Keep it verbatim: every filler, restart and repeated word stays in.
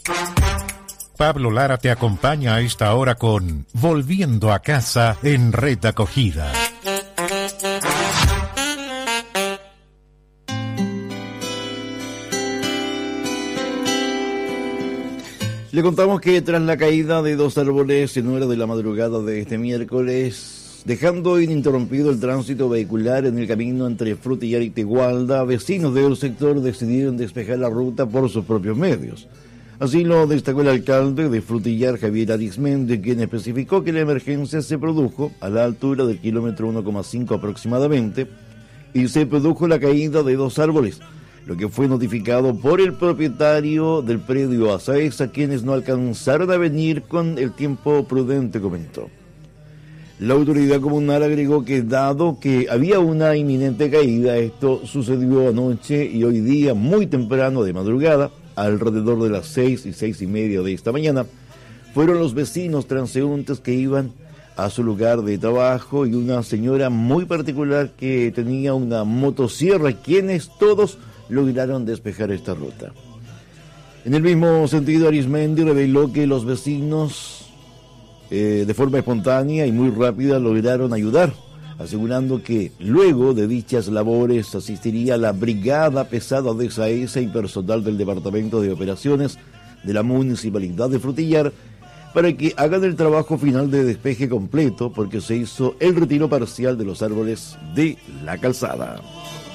Pablo Lara te acompaña a esta hora con Volviendo a Casa en Red Acogida. Le contamos que tras la caída de dos árboles en hora de la madrugada de este miércoles, dejando ininterrumpido el tránsito vehicular en el camino entre Frutillar y Tegualda, vecinos del sector decidieron despejar la ruta por sus propios medios. Así lo destacó el alcalde de Frutillar, Javier Arismendi, quien especificó que la emergencia se produjo a la altura del kilómetro uno coma cinco aproximadamente y se produjo la caída de dos árboles, lo que fue notificado por el propietario del predio Asaes, a quienes no alcanzaron a venir con el tiempo prudente, comentó. La autoridad comunal agregó que dado que había una inminente caída, esto sucedió anoche y hoy día muy temprano de madrugada, alrededor de las seis y seis y media de esta mañana, fueron los vecinos transeúntes que iban a su lugar de trabajo y una señora muy particular que tenía una motosierra, quienes todos lograron despejar esta ruta. En el mismo sentido, Arismendi reveló que los vecinos eh, de forma espontánea y muy rápida lograron ayudar, asegurando que luego de dichas labores asistiría la brigada pesada de SAESA y personal del Departamento de Operaciones de la Municipalidad de Frutillar para que hagan el trabajo final de despeje completo, porque se hizo el retiro parcial de los árboles de la calzada.